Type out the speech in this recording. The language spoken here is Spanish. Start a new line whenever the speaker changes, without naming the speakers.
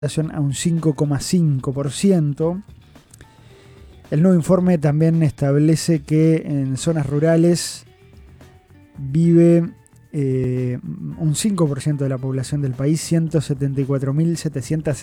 a un 5,5%. El nuevo informe también establece que en zonas rurales vive un 5% de la población del país, 174.760